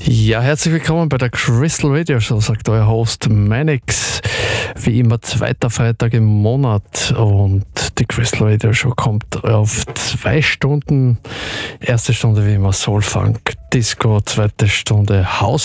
Ja, herzlich willkommen bei der Crystal Radio Show, sagt euer Host Manix. Wie immer zweiter Freitag im Monat und die Crystal Radio Show kommt auf 2 Stunden. Erste Stunde wie immer Soul, Funk, Disco, zweite Stunde House